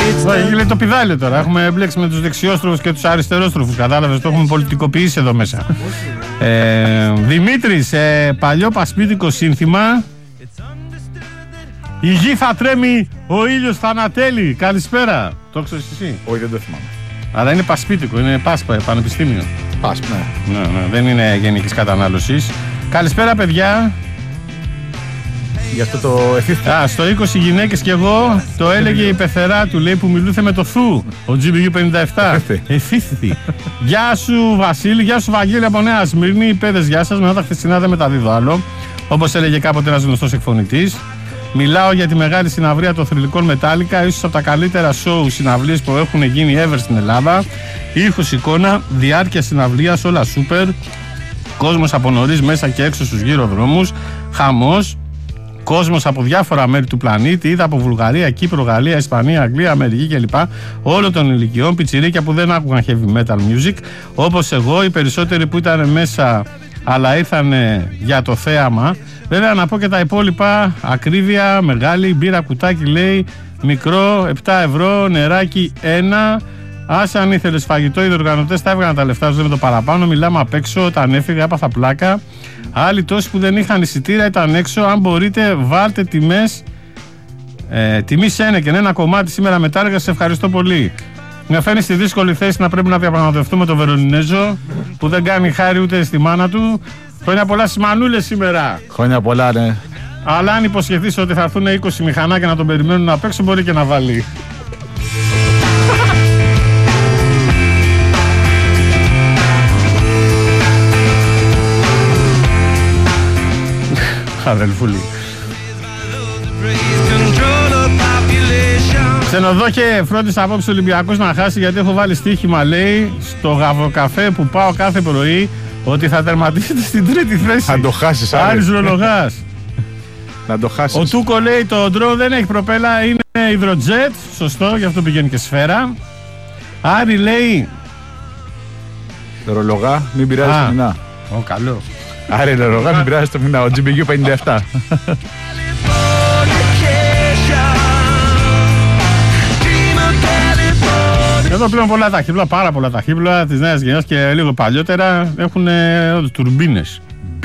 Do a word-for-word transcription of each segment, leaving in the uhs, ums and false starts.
Λέει το πηδάλιο τώρα. Έχουμε μπλέξει με τους δεξιόστροφους και τους αριστερόστροφους. Κατάλαβες, το έχουμε πολιτικοποιήσει εδώ μέσα. ε, Δημήτρης, ε, παλιό πασπίτικο σύνθημα. Η γη θα τρέμει, ο ήλιος θα ανατέλει. Καλησπέρα. Το ξέρεις εσύ? Όχι, δεν το θυμάμαι. Αλλά είναι πασπίτικο, είναι πάσπα, πανεπιστήμιο. Πάσπ, ναι. Ναι, ναι, δεν είναι γενικής κατανάλωσης. Καλησπέρα, παιδιά. Γι' αυτό το εθίθηκα. Α, στο είκοσι γυναίκες κι εγώ, το έλεγε η πεθερά του, λέει, που μιλούσε με το Θου, ο τζι μπι γιου πενήντα επτά. Εθίθητη. Γεια σου Βασίλη, γεια σου Βαγγέλη από Νέα Σμύρνη. Παιδες, γεια σας. Μετά τα χθεσινά δεν μεταδίδω άλλο. Όπως έλεγε κάποτε ένας γνωστός εκφωνητής. Μιλάω για τη μεγάλη συναυλία των θρυλικών Μετάλλικα, ίσως από τα καλύτερα σοου συναυλίες που έχουν γίνει ever στην Ελλάδα. Ήχος, εικόνα, διάρκεια συναυλίας, όλα σούπερ. Κόσμος από νωρίς μέσα και έξω στους γύρω δρόμους. Χαμός. Κόσμος από διάφορα μέρη του πλανήτη. Είδα από Βουλγαρία, Κύπρο, Γαλλία, Ισπανία, Αγγλία, Αμερική κλπ. Όλων των ηλικιών. Πιτσιρίκια που δεν άκουγαν heavy metal music. Όπως εγώ, οι περισσότεροι που ήταν μέσα αλλά ήρθαν για το θέαμα. Βέβαια να πω και τα υπόλοιπα. Ακρίβεια, μεγάλη, μπύρα κουτάκι λέει, μικρό, επτά ευρώ, νεράκι ένα. Άσε αν ήθελες φαγητό, οι διοργανωτές τα έβγαναν τα λεφτά τους, με το παραπάνω. Μιλάμε απ' έξω, όταν έφυγα έπαθα πλάκα. Άλλοι τόσοι που δεν είχαν εισιτήρια ήταν έξω. Αν μπορείτε βάλτε τιμές, ε, τιμή Σένεκεν, ένα κομμάτι σήμερα μετάργα, σε ευχαριστώ πολύ. Με φέρνει στη δύσκολη θέση να πρέπει να διαπραγματευτούμε τον Βερολινέζο που δεν κάνει χάρη ούτε στη μάνα του. Χρόνια πολλά στις μανούλες σήμερα. Χρόνια πολλά, ναι. Αλλά αν υποσχεθείς ότι θα έρθουν είκοσι μηχανάκια να τον περιμένουν απ' έξω, μπορεί και να βάλει. Αδελφούλη. Ξενοδόχε, φρόντισα απόψε ο Ολυμπιακός να χάσει, γιατί έχω βάλει στοίχημα, λέει, στο γαβοκαφέ που πάω κάθε πρωί, ότι θα τερματίσετε στην τρίτη θέση. Θα το χάσεις, Άρης Ρολογάς. Να το χάσεις. Ο Τούκο λέει το ντρόν δεν έχει προπέλα, είναι υδροτζέτ. Σωστό, γι' αυτό πηγαίνει και σφαίρα. Άρη λέει. Ρολογά, μην πειράζει το μηνά. Ω, καλό. Άρη Ρολογά, μην πειράζει το μηνά. Ο τζι μπι γιου πενήντα επτά. Εδώ πλέον πολλά ταχύπλα, πάρα πολλά ταχύπλα της νέας γενιάς και λίγο παλιότερα έχουν ε, τουρμπίνες.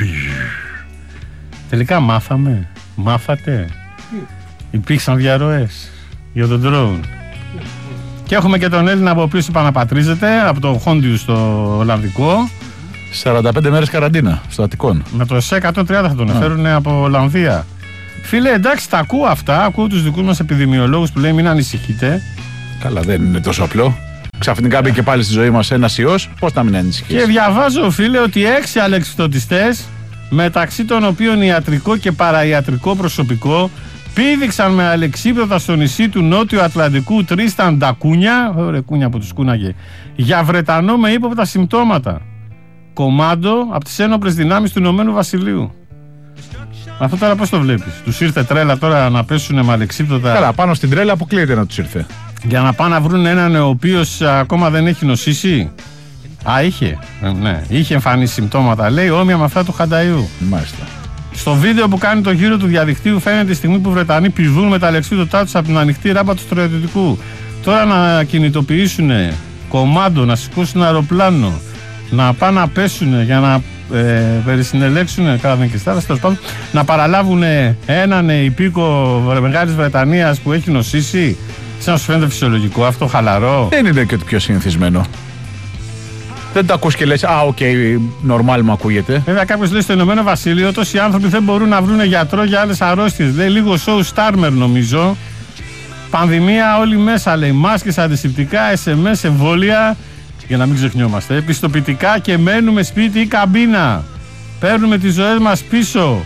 Τελικά μάθαμε, μάθατε. Υπήρξαν διαρροές για τον drone. Και έχουμε και τον Έλληνα από οποίος επαναπατρίζεται από το Χόντιου στο Ολλανδικό. σαράντα πέντε μέρες καραντίνα στο Αττικόν. Με το ΕΣ εκατόν τριάντα θα τον έφερουν από Ολλανδία. Φίλε, εντάξει, τα ακούω αυτά. Ακούω τους δικούς μας επιδημιολόγους που λέει μην ανησυχείτε. Καλά, δεν είναι τόσο απλό. Ξαφνικά μπήκε πάλι στη ζωή μας ένας ιός, πώς να μην ανησυχείς. Και διαβάζω, φίλε, ότι έξι αλεξιπτωτιστές, μεταξύ των οποίων ιατρικό και παραϊατρικό προσωπικό, πήδηξαν με αλεξίπτωτα στο νησί του Νότιου Ατλαντικού Τρίσταν τα κούνια, ωραία κούνια που τους κούναγε, για Βρετανό με ύποπτα συμπτώματα. Κομάντο από τις ένοπλες δυνάμεις του Ηνωμένου Βασιλείου. Αυτό τώρα πώς το βλέπεις? Τους ήρθε τρέλα τώρα να πέσουν με αλεξίπτωτα? Καλά, πάνω στην τρέλα αποκλείεται να τους ήρθε. Για να πάνε να βρουν έναν ο οποίος ακόμα δεν έχει νοσήσει. Α, είχε. Ε, ναι, είχε εμφανίσει συμπτώματα, λέει, όμοια με αυτά του Χανταϊού. Μάλιστα. Στο βίντεο που κάνει το γύρο του διαδικτύου φαίνεται τη στιγμή που οι Βρετανοί πηδούν με τα αλεξίπτωτά τους από την ανοιχτή ράμπα του στρατιωτικού. Τώρα να κινητοποιήσουν κομάντο, να σηκώσουν αεροπλάνο, να πάνε να πέσουν για να ε, περισυνελέξουν, καλά δεν και στάρα, να παραλάβουν έναν υπήκο Μεγάλης Βρετανίας που έχει νοσήσει. Σαν να σου φαίνεται φυσιολογικό αυτό, χαλαρό? Δεν είναι και το πιο συνηθισμένο. Δεν το ακούς και λες, α, οκ, okay, normal μου ακούγεται. Βέβαια, κάποιος λέει στο Ηνωμένο Βασίλειο, τόσοι άνθρωποι δεν μπορούν να βρουν γιατρό για άλλες αρρώστιες. Λέει λίγο show starmer, νομίζω. Πανδημία, όλοι μέσα, λέει. Μάσκες, αντισηπτικά, ες εμ ες, εμβόλια. Για να μην ξεχνιόμαστε. Επιστοποιητικά και μένουμε σπίτι ή καμπίνα. Παίρνουμε τις ζωές μας πίσω.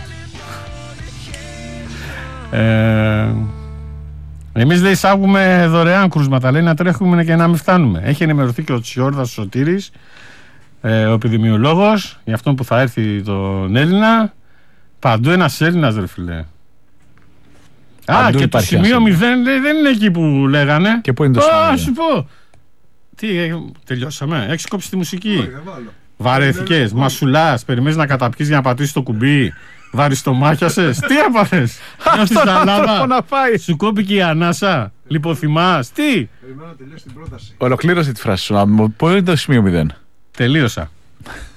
Ε... Εμείς, λέει, εισάγουμε δωρεάν κρούσματα, λέει, να τρέχουμε και να μην φτάνουμε. Έχει ενημερωθεί και ο Τσιόρδας ο Σωτήρης, ε, ο επιδημιολόγος, για αυτόν που θα έρθει τον Έλληνα. Παντού ένας Έλληνας, ρε φίλε. Α, και το σημείο μηδέν, λέει, δεν είναι εκεί που λέγανε. Και πού είναι το σημείο? Α, σου πω. Τι, τελειώσαμε, έχεις κόψει τη μουσική. Βαρέθηκες, μασουλάς, περιμένεις να καταπιείς για να πατήσεις το κουμπί. Βαριστομάχιασες, τι έπαθες? Αυτόν άνθρωπο να πάει. Σου κόπηκε η ανάσα. Λιποθυμάς, τι. Περιμένω να τελειώσει την πρόταση. Ολοκλήρωσε τη φράση σου. Πού είναι το σημείο μηδέν. Τελείωσα.